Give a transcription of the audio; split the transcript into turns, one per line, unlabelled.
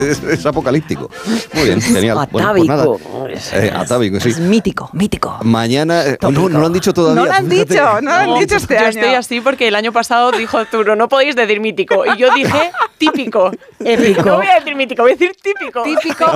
Es apocalíptico. Muy bien, genial.
Atávico.
Bueno, pues atávico, sí.
Es mítico.
Mañana, no lo han dicho todavía.
No lo han
fíjate.
dicho, no lo han dicho este
Yo
año.
estoy así porque el año pasado dijo Arturo, no podéis decir mítico. Y yo dije típico.
Épico.
No voy a decir mítico, voy a decir típico.
Típico